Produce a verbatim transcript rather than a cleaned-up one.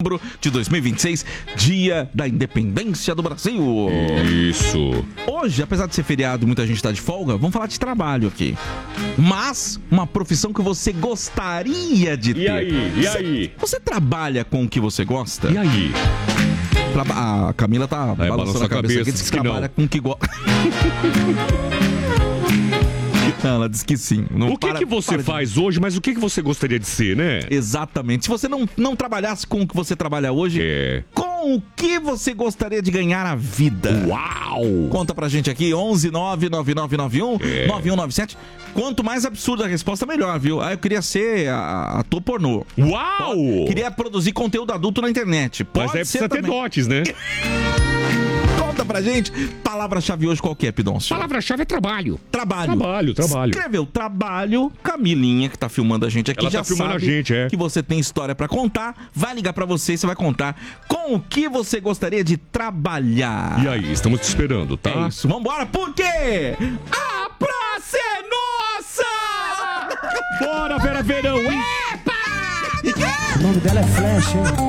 de dois mil e vinte e seis, dia da independência do Brasil. Isso. Hoje, apesar de ser feriado e muita gente tá de folga, vamos falar de trabalho aqui. Mas, uma profissão que você gostaria de ter. E aí? E você, aí? Você trabalha com o que você gosta? E aí? Traba- a Camila tá É, balançando a cabeça, aqui, diz que, que trabalha não. com o que gosta. Não, ela disse que sim. Não O que para- que você para de- faz hoje, mas o que que você gostaria de ser, né? Exatamente. Se você não, não trabalhasse com o que você trabalha hoje, É. com o que você gostaria de ganhar a vida? Uau! Conta pra gente aqui, onze nove nove nove nove um nove um nove sete. Quanto mais absurda a resposta, melhor, viu? Ah, eu queria ser a- ator pornô. Uau! Queria produzir conteúdo adulto na internet. Pode Mas aí ser precisa ter também. dotes, né? Conta pra gente. Palavra-chave hoje qual que é, Pidoncio? Palavra-chave é trabalho. Trabalho. Trabalho, trabalho. Escreveu trabalho. Camilinha, que tá filmando a gente aqui, Ela já tá filmando sabe a gente, é. que você tem história pra contar. Vai ligar pra você e você vai contar com o que você gostaria de trabalhar. E aí, estamos te esperando, tá? É isso. Vambora, porque a praça é nossa! Bora, Vera Verão, hein? O nome dela é Flash, hein?